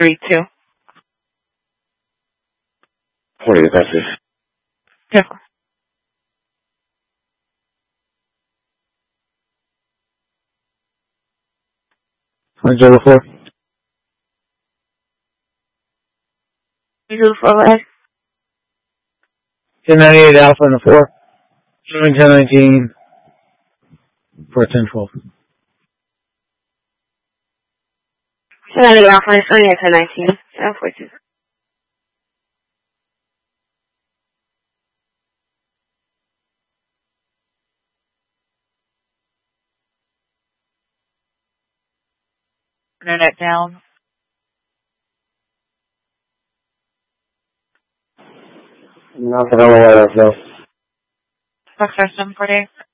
32. 40, that's it. Yeah. Zero 4. 04 red. 1098 Alpha and a 4. Showing 1019 for 1012. 1098 Alpha, showing at 1019. 042. Internet down. Nothing on the weather, so. Foxtrot 748.